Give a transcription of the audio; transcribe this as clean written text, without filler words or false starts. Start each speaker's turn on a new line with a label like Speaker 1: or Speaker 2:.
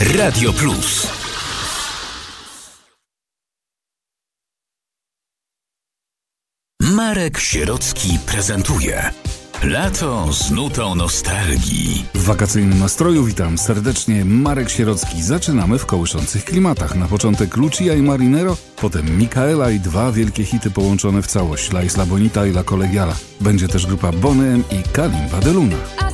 Speaker 1: Radio Plus. Marek Sierocki prezentuje Lato z nutą nostalgii.
Speaker 2: W wakacyjnym nastroju witam serdecznie, Marek Sierocki. Zaczynamy w kołyszących klimatach. Na początek Lucia i Marinero, potem Micaela i dwa wielkie hity połączone w całość, La Isla Bonita i La Colegiala. Będzie też grupa Boney M i Kalimba de Luna.